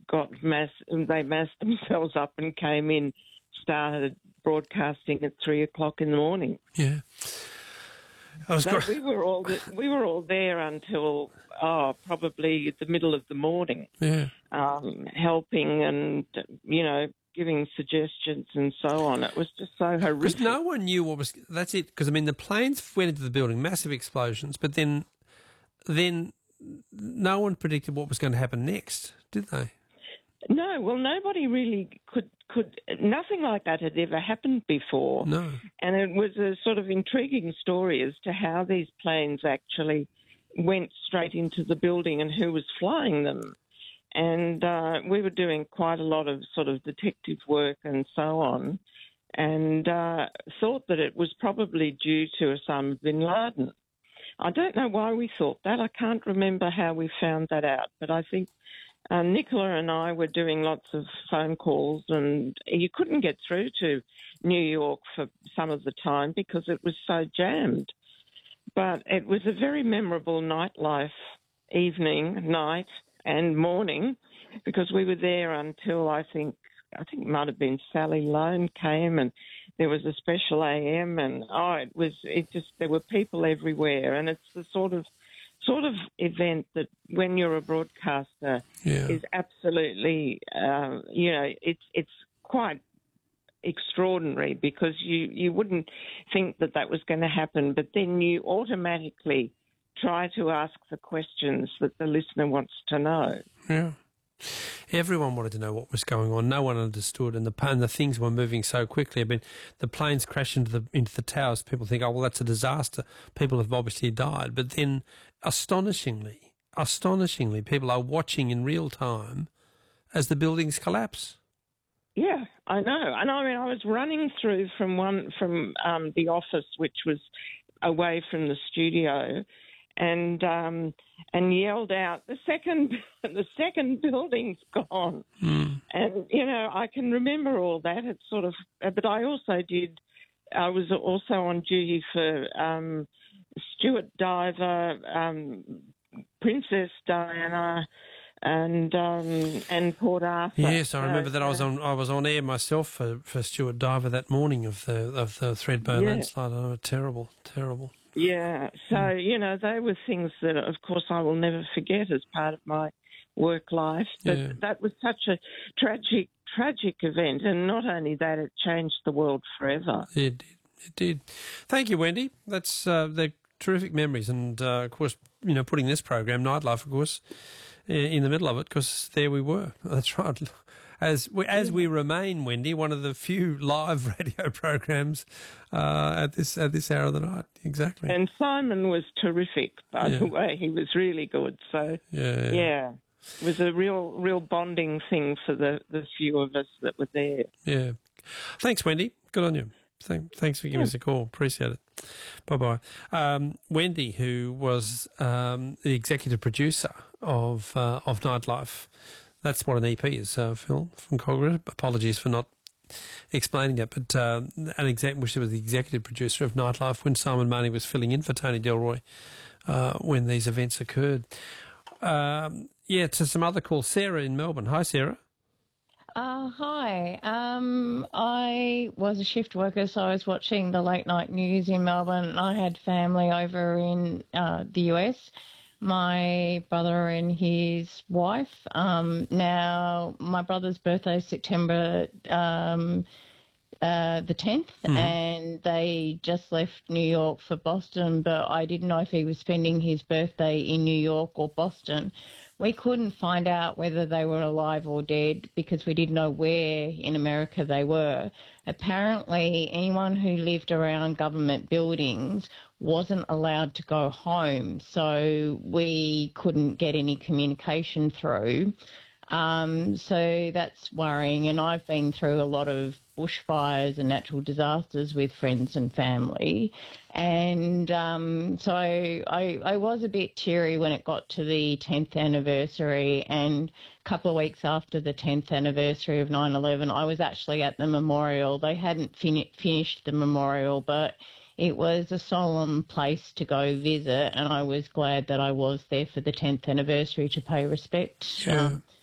they massed themselves up and came in, started broadcasting at 3:00 in the morning. Yeah. We were all there until probably the middle of the morning. Yeah. Helping and giving suggestions and so on. It was just so horrific. Because no one knew what was. That's it. Because the planes went into the building, massive explosions, but then no one predicted what was going to happen next, did they? No, well, nobody really could. Nothing like that had ever happened before. No. And it was a sort of intriguing story as to how these planes actually went straight into the building and who was flying them. And we were doing quite a lot of sort of detective work and so on, and thought that it was probably due to Osama bin Laden. I don't know why we thought that. I can't remember how we found that out, but I think Nicola and I were doing lots of phone calls, and you couldn't get through to New York for some of the time because it was so jammed. But it was a very memorable nightlife, night and morning, because we were there until I think it might have been Sally Lone came, and there was a special AM, and there were people everywhere, and it's the sort of event that when you're a broadcaster is absolutely, it's quite extraordinary, because you wouldn't think that was going to happen, but then you automatically try to ask the questions that the listener wants to know. Yeah. Everyone wanted to know what was going on. No one understood, and the things were moving so quickly. I mean, the planes crashed into the towers. People think, oh, well, that's a disaster. People have obviously died. But then, astonishingly, people are watching in real time as the buildings collapse. Yeah, I know. And I mean, I was running through from the office, which was away from the studio, and yelled out, the second building's gone. And I can remember all that. It's sort of, but I was also on duty for Stuart Diver, Princess Diana, and Port Arthur. Yes, I remember that. I was on air myself for Stuart Diver that morning of the Thredbo landslide. Oh, terrible. Yeah, so, they were things that, of course, I will never forget as part of my work life. But that was such a tragic event, and not only that, it changed the world forever. It did. Thank you, Wendy. They're terrific memories, and, of course, putting this program, Nightlife, of course, in the middle of it, because there we were. That's right. As we remain, Wendy, one of the few live radio programs at this hour of the night. Exactly. And Simon was terrific, by the way. He was really good. So it was a real bonding thing for the few of us that were there. Yeah. Thanks, Wendy. Good on you. Thanks for giving us a call. Appreciate it. Bye-bye. Wendy, who was the executive producer of Nightlife. That's what an EP is, Phil, from Cogra. Apologies for not explaining it, but she was the executive producer of Nightlife when Simon Marnie was filling in for Tony Delroy when these events occurred. To some other calls. Sarah in Melbourne. Hi, Sarah. Hi. I was a shift worker, so I was watching the late night news in Melbourne, and I had family over in the US. My brother and his wife. Now, my brother's birthday is September the 10th, and they just left New York for Boston, but I didn't know if he was spending his birthday in New York or Boston. We couldn't find out whether they were alive or dead because we didn't know where in America they were. Apparently, anyone who lived around government buildings wasn't allowed to go home, so we couldn't get any communication through. So that's worrying, and I've been through a lot of bushfires and natural disasters with friends and family, and so I was a bit teary when it got to the 10th anniversary, and a couple of weeks after the 10th anniversary of 9/11, I was actually at the memorial. They hadn't finished the memorial, but it was a solemn place to go visit, and I was glad that I was there for the 10th anniversary to pay respect. Sure.